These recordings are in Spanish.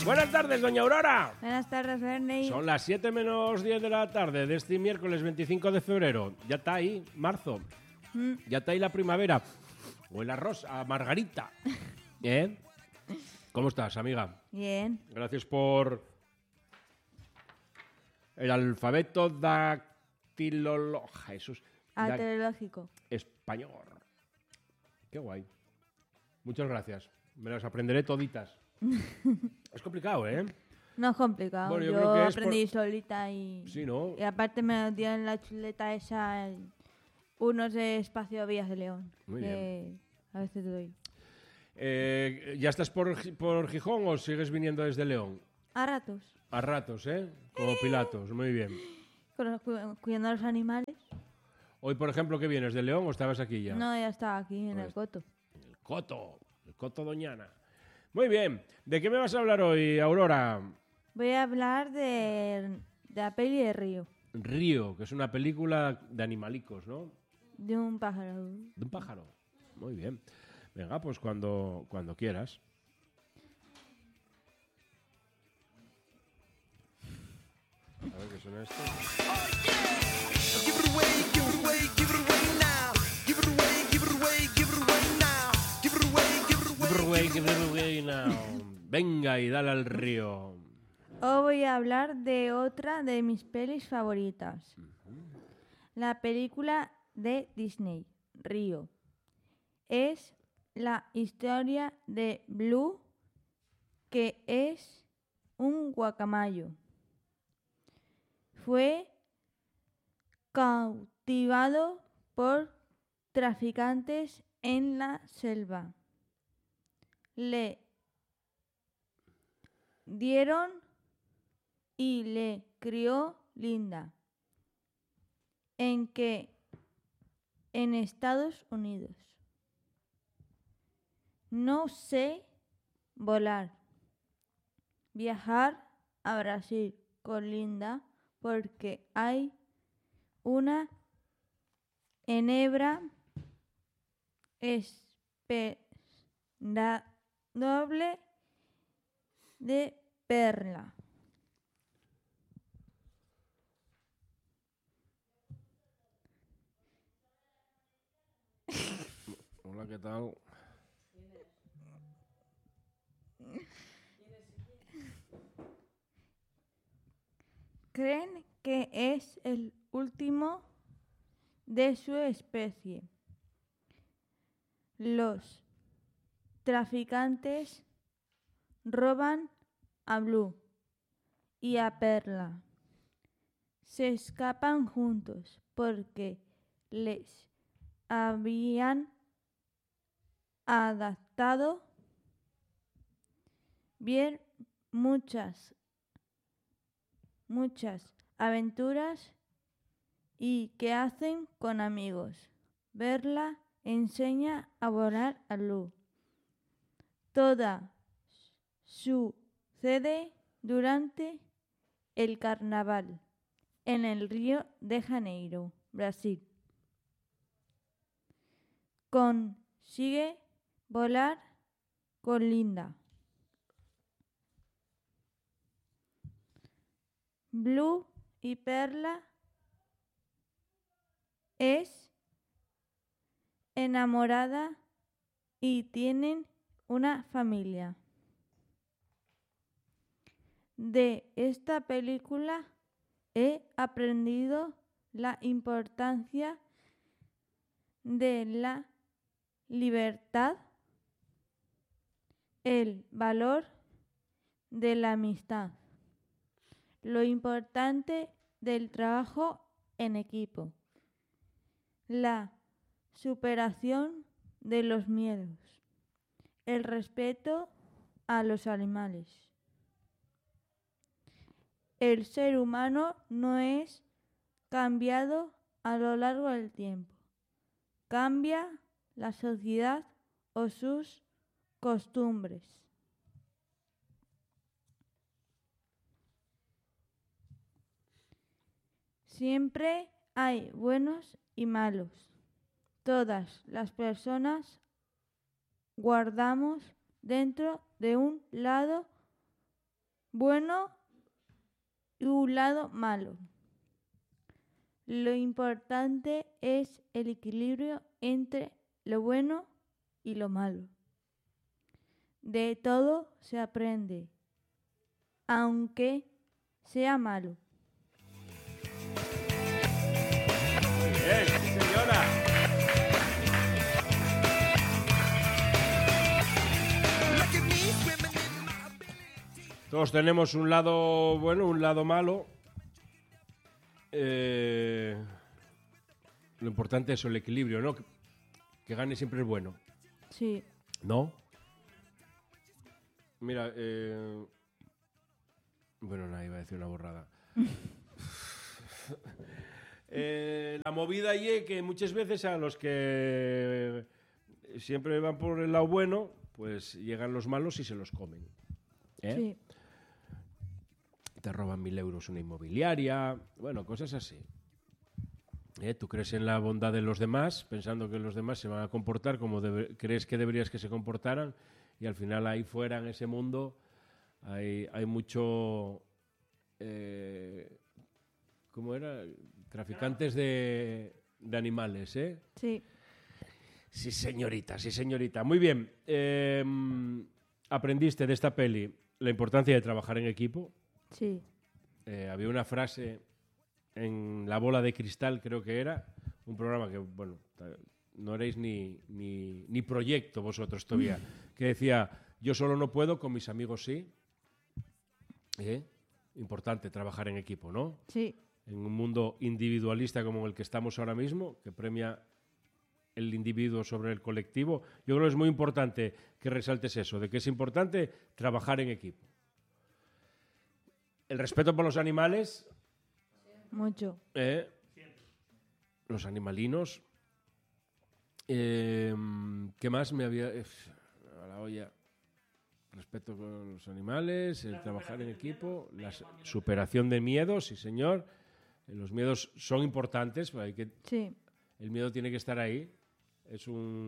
Buenas tardes, doña Aurora. Buenas tardes, Bernie. Son las 7 menos 10 de la tarde de este miércoles 25 de febrero. Ya está ahí, marzo. Ya está ahí la primavera. O el arroz a margarita. ¿Eh? ¿Cómo estás, amiga? Bien. Gracias por el alfabeto Jesús. Arqueológico. Español. Qué guay. Muchas gracias. Me las aprenderé toditas. Es complicado, ¿eh? No es complicado. Bueno, yo yo creo que es aprendí solita y... Sí, ¿no? Y aparte me dieron la chuleta esa, unos de Espacio Vías de León. Muy que bien. A veces doy. ¿Ya estás por Gijón o sigues viniendo desde León? A ratos. A ratos, ¿eh? Como Pilatos, muy bien. Cuidando a los animales. Hoy, por ejemplo, ¿qué vienes? ¿De León o estabas aquí ya? No, ya estaba aquí en el Pues- coto. El Coto Doñana. Muy bien. ¿De qué me vas a hablar hoy, Aurora? Voy a hablar de la peli de Río. Río, que es una película de animalicos, ¿no? De un pájaro. De un pájaro. Muy bien. Venga, pues cuando quieras. A ver qué suena esto. Give it away, give it away, give it away now. Give it away, give it away, give it away now. Give it away, give it away. Give it away now. Venga y dale al río. Hoy voy a hablar de otra de mis pelis favoritas. La película de Disney, Río. Es la historia de Blue, que es un guacamayo. Fue cautivado por traficantes en la selva. Le dieron y le crió Linda, en Estados Unidos. No sé volar. Viajar a Brasil con Linda porque hay una enebra doble de perla. Hola, ¿qué tal? Creen que es el último de su especie. Los traficantes roban a Blue y a Perla. Se escapan juntos porque les habían adaptado bien muchas aventuras y que hacen con amigos. Verla enseña a volar a Blue. Toda sucede durante el carnaval en el Río de Janeiro, Brasil. Consigue volar con Linda. Blue y Perla es enamorada y tienen una familia. De esta película he aprendido la importancia de la libertad, el valor de la amistad, lo importante del trabajo en equipo, la superación de los miedos, el respeto a los animales. El ser humano no es cambiado a lo largo del tiempo. Cambia la sociedad o sus costumbres. Siempre hay buenos y malos. Todas las personas guardamos dentro de un lado bueno y un lado malo. Lo importante es el equilibrio entre lo bueno y lo malo. De todo se aprende, aunque sea malo. Bien, sí, señora. Look at me swimming in my ability. Todos tenemos un lado bueno, un lado malo. Lo importante es el equilibrio, ¿no? Que gane siempre el bueno, Sí, ¿no? Mira, bueno, nada, iba a decir una borrada. La movida y es que muchas veces a los que siempre van por el lado bueno, pues llegan los malos y se los comen. ¿Eh? sí, Te roban 1.000 euros una inmobiliaria, bueno, cosas así. Tú crees en la bondad de los demás, pensando que los demás se van a comportar como crees que deberías que se comportaran, y al final ahí fuera, en ese mundo, hay mucho... ¿cómo era? Traficantes de animales, ¿eh? sí, Sí, señorita, sí, señorita. Muy bien. Aprendiste de esta peli la importancia de trabajar en equipo. sí, Había una frase en La Bola de Cristal, creo que era, un programa que, bueno, no erais ni proyecto vosotros todavía, que decía, yo solo no puedo, con mis amigos sí. Importante trabajar en equipo, ¿no? sí, En un mundo individualista como el que estamos ahora mismo, que premia el individuo sobre el colectivo, yo creo que es muy importante que resaltes eso, de que es importante trabajar en equipo. El respeto por los animales, mucho. los animalinos. ¿Qué más me había...? A la olla. Respeto con los animales, el trabajar en equipo, la superación de miedos, sí señor. Los miedos son importantes, pero Sí, el miedo tiene que estar ahí. Es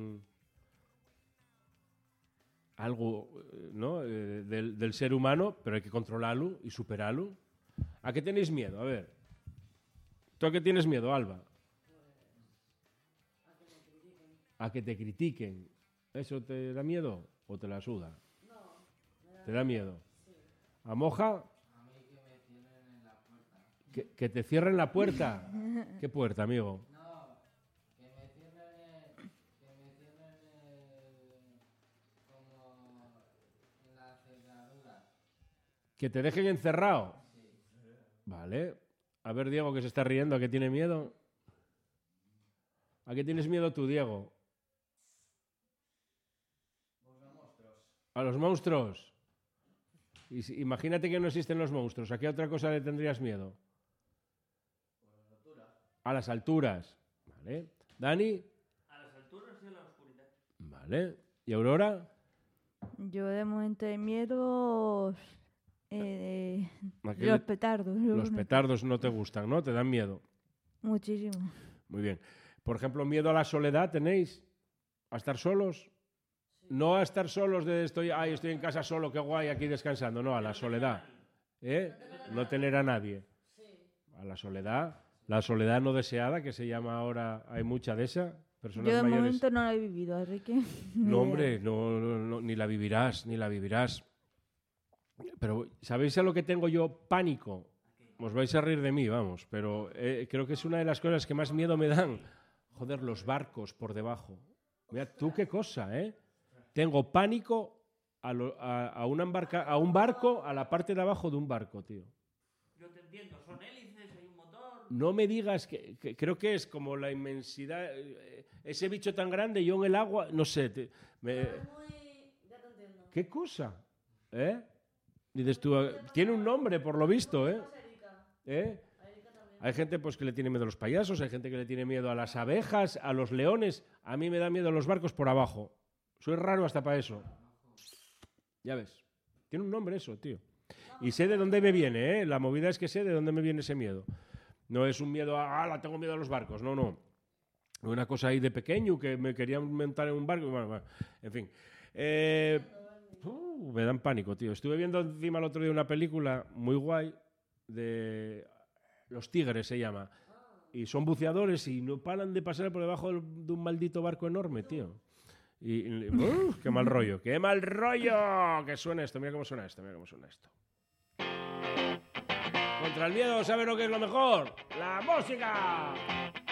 algo, ¿no? del ser humano, pero hay que controlarlo y superarlo. ¿A qué tenéis miedo? A ver. ¿Tú a qué tienes miedo, Alba? A que te critiquen. ¿Eso te da miedo o te la suda? No. ¿Te da miedo? Sí. ¿A Moja? A mí que me cierren en la puerta. ¿Que te cierren la puerta? ¿Qué puerta, amigo? No, que me cierren como en la cerradura. ¿Que te dejen encerrado? Sí. Vale. A ver, Diego, que se está riendo, ¿a qué tiene miedo? ¿A qué tienes miedo tú, Diego? ¿A los monstruos? Imagínate que no existen los monstruos. ¿A qué otra cosa le tendrías miedo? A las alturas. Vale. ¿Dani? A las alturas y a la oscuridad. Vale. ¿Y Aurora? yo de momento de miedo ¿A qué los petardos. Los petardos no te gustan, ¿no? Te dan miedo. Muchísimo. Muy bien. Por ejemplo, ¿miedo a la soledad tenéis? ¿A estar solos? No a estar solos de estoy en casa solo, qué guay, aquí descansando. No, a la soledad. No tener a nadie. A la soledad no deseada, que se llama ahora, hay mucha de esa. Personas Yo de mayores. momento no lo he vivido, así que... No, hombre, no, ni la vivirás, ni la vivirás. Pero, ¿sabéis a lo que tengo yo pánico? Os vais a reír de mí, vamos, pero creo que es una de las cosas que más miedo me dan. Joder, los barcos por debajo. Mira, tú qué cosa, ¿eh? Tengo pánico a un barco, a la parte de abajo de un barco, tío. Yo te entiendo, son hélices, hay un motor. No me digas que creo que es como la inmensidad, ese bicho tan grande, yo en el agua, no sé. ¿Qué cosa? Dices tú, tiene un nombre por lo visto, Hay gente pues que le tiene miedo a los payasos, hay gente que le tiene miedo a las abejas, a los leones. A mí me da miedo los barcos por abajo. Soy raro hasta para eso. Ya ves. Tiene un nombre eso, tío. Y sé de dónde me viene, La movida es que sé de dónde me viene ese miedo. No es un miedo tengo miedo a los barcos. No. Una cosa ahí de pequeño que me querían montar en un barco. Bueno, en fin. Me dan pánico, tío. Estuve viendo encima el otro día una película muy guay de Los Tigres, se llama. Y son buceadores y no paran de pasar por debajo de un maldito barco enorme, tío. ¡Qué mal rollo! ¡Qué mal rollo! Que suena esto, mira cómo suena esto, mira cómo suena esto. Contra el miedo, ¿sabes lo que es lo mejor? ¡La música!